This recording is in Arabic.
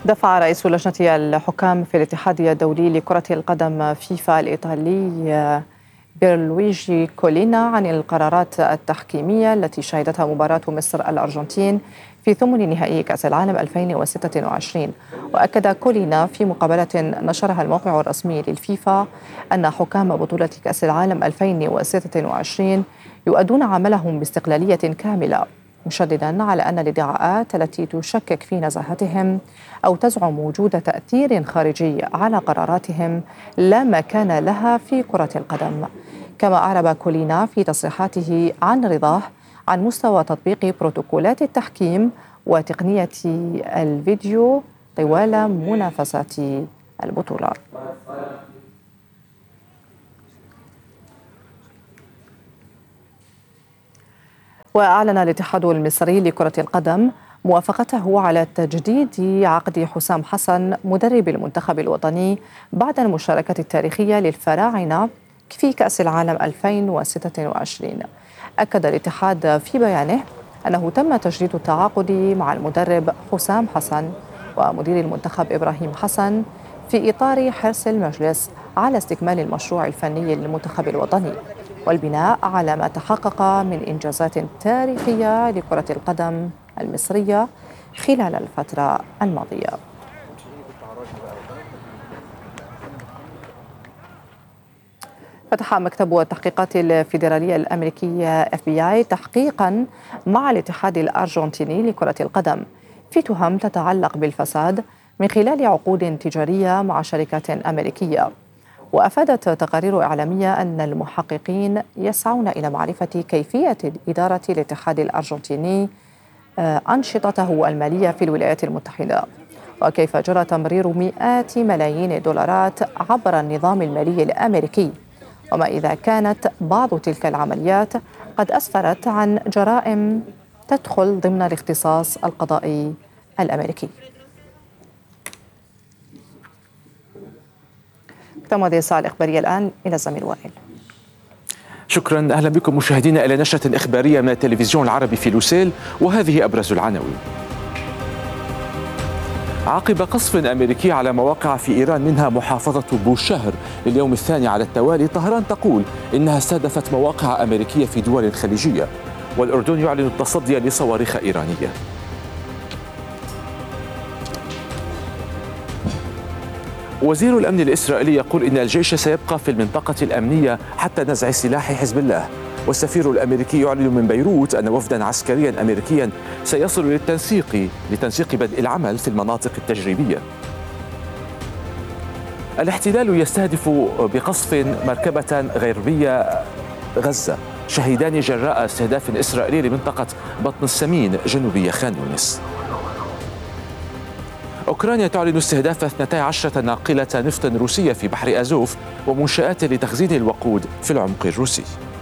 دفع رئيس لجنة الحكام في الاتحاد الدولي لكرة القدم فيفا الإيطالي بيرلويجي كولينا عن القرارات التحكيمية التي شهدتها مباراة مصر الأرجنتين في ثمن نهائي كأس العالم 2026. وأكد كولينا في مقابلة نشرها الموقع الرسمي للفيفا أن حكام بطولة كأس العالم 2026 يؤدون عملهم باستقلالية كاملة، مشددا على أن الادعاءات التي تشكك في نزاهتهم أو تزعم وجود تأثير خارجي على قراراتهم لا مكان لها في كرة القدم. كما أعرب كولينا في تصريحاته عن رضاه عن مستوى تطبيق بروتوكولات التحكيم وتقنية الفيديو طوال منافسات البطولة. وأعلن الاتحاد المصري لكرة القدم موافقته على تجديد عقد حسام حسن مدرب المنتخب الوطني بعد المشاركة التاريخية للفراعنة في كأس العالم 2026. أكد الاتحاد في بيانه أنه تم تجديد التعاقد مع المدرب حسام حسن ومدير المنتخب إبراهيم حسن في إطار حرص المجلس على استكمال المشروع الفني للمنتخب الوطني والبناء على ما تحقق من إنجازات تاريخية لكرة القدم المصرية خلال الفترة الماضية. فتح مكتب التحقيقات الفيدرالية الأمريكية FBI تحقيقا مع الاتحاد الأرجنتيني لكرة القدم في تهم تتعلق بالفساد من خلال عقود تجارية مع شركات أمريكية. وأفادت تقارير إعلامية أن المحققين يسعون إلى معرفة كيفية إدارة الاتحاد الأرجنتيني أنشطته المالية في الولايات المتحدة، وكيف جرى تمرير مئات ملايين الدولارات عبر النظام المالي الأمريكي، وما إذا كانت بعض تلك العمليات قد أسفرت عن جرائم تدخل ضمن الاختصاص القضائي الأمريكي. ختام هذه الساعة الإخبارية الآن إلى الزميل وائل. شكرا، أهلا بكم مشاهدينا إلى نشرة إخبارية من التلفزيون العربي في لوسيل، وهذه أبرز العناوين. عقب قصف أمريكي على مواقع في إيران منها محافظة بوشهر لليوم الثاني على التوالي، طهران تقول إنها استهدفت مواقع أمريكية في دول خليجية، والأردن يعلن التصدي لصواريخ إيرانية. وزير الأمن الإسرائيلي يقول إن الجيش سيبقى في المنطقة الأمنية حتى نزع سلاح حزب الله. والسفير الأمريكي يعلن من بيروت أن وفدا عسكريا أمريكيا سيصل لتنسيق بدء العمل في المناطق التجريبية. الاحتلال يستهدف بقصف مركبة غربية غزة، شهيدان جراء استهداف إسرائيلي لمنطقة بطن السمين جنوبية خان يونس. أوكرانيا تعلن استهداف 12 ناقلة نفط روسية في بحر أزوف ومنشآت لتخزين الوقود في العمق الروسي.